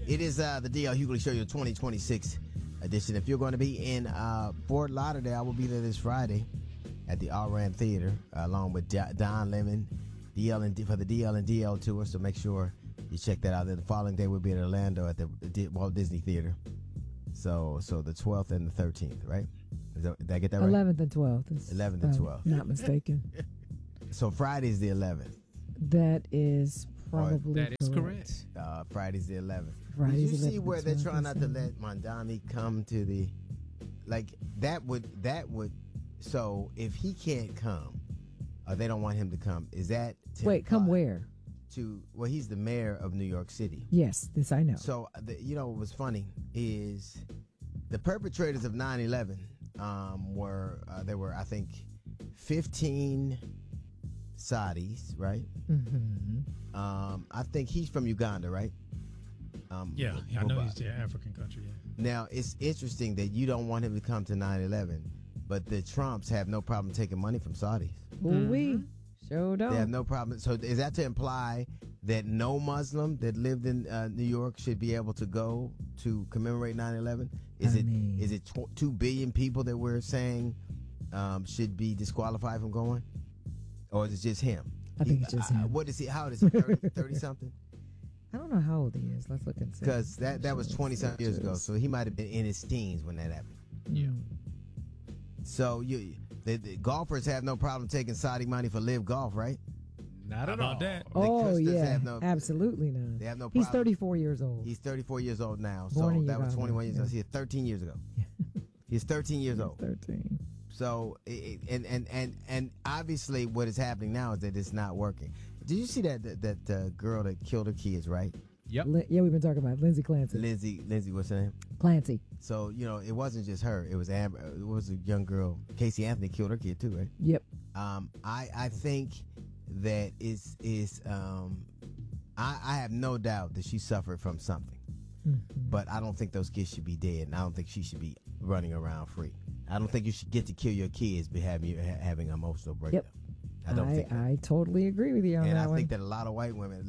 It is the D.L. Hughley Show, your 2026 edition. If you're going to be in Fort Lauderdale, I will be there this Friday at the All-Ran Theater along with Don Lemon for the DL and DL tour. So make sure you check that out. Then the following day we'll be in Orlando at the Walt Disney Theater. So the 12th and the 13th, right? Did I get that right? 11th and 12th. 11th and 12th. Not mistaken. So Friday's the 11th. That is probably That is correct. Friday's the 11th. Friday's Did you see 11th, where they're 12th, trying not to and let Mondani come to the, like, that would, so if he can't come, or they don't want him to come, is that to Wait, come where? Well, he's the mayor of New York City. Yes, this I know. So, what was funny is the perpetrators of 9/11 there were, I think, 15 Saudis, right? Mm-hmm. I think he's from Uganda, right? Yeah, I know he's the African country, yeah. Now, it's interesting that you don't want him to come to 9/11, but the Trumps have no problem taking money from Saudis. We sure don't. They have no problem. So is that to imply that no Muslim that lived in New York should be able to go to commemorate 9/11? Is it 2 billion people that we're saying should be disqualified from going? Or is it just him? I think it's just him. What is he? How old is he? 30 something? I don't know how old he is. Let's look and see. Because that was 20-something years ago. So he might have been in his teens when that happened. Yeah. So the golfers have no problem taking Saudi money for Live Golf, right? Not about that. Oh, yeah. Have absolutely not. They have no problem. He's 34 years old. He's 34 years old now. Born so in that was Uganda, 21 years ago. yeah. He's 13 years ago. He's 13 years old. 13. So, and obviously what is happening now is that it's not working. Did you see that girl that killed her kids, right? Yep. Yeah, we've been talking about Lindsay Clancy. Lindsay, what's her name? Clancy. So, it wasn't just her. It was Amber. It was a young girl. Casey Anthony killed her kid too, right? Yep. I think that I have no doubt that she suffered from something. Mm-hmm. But I don't think those kids should be dead, and I don't think she should be running around free. I don't think you should get to kill your kids by having an emotional breakdown. Yep. I don't think that. I totally agree with you on and that I one. think that a lot of white women,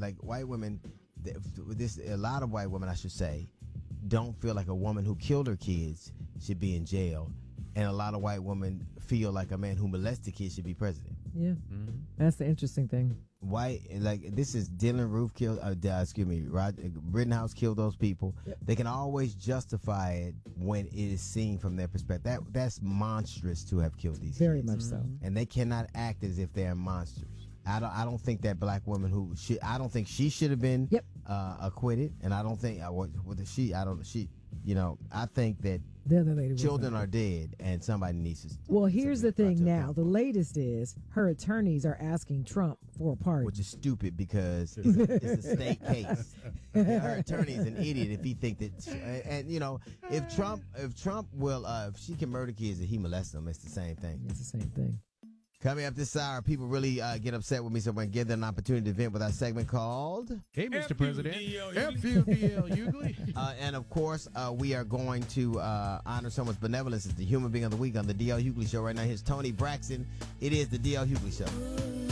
a lot of white women, I should say, don't feel like a woman who killed her kids should be in jail, and a lot of white women feel like a man who molested kids should be president. Yeah, that's the interesting thing. This is Dylan Roof killed. Rittenhouse killed those people. Yep. They can always justify it when it is seen from their perspective. That's monstrous to have killed these Very kids. much so. And they cannot act as if they're monsters. I don't think that black woman I don't think she should have been acquitted, and I don't think I think that the other lady children are dead, and somebody needs to. Well, here's the thing now. The latest is her attorneys are asking Trump for a pardon. Which is stupid because it's a state case. Her attorney's an idiot if he think that, if Trump will, if she can murder kids and he molests them, it's the same thing. It's the same thing. Coming up this hour, people really get upset with me, so I'm going to give them an opportunity to vent with our segment called Hey, Mr. President. FUDL Hughley. And of course, we are going to honor someone's benevolence as the Human Being of the Week on the DL Hughley Show. Right now, here's Tony Braxton. It is the DL Hughley Show.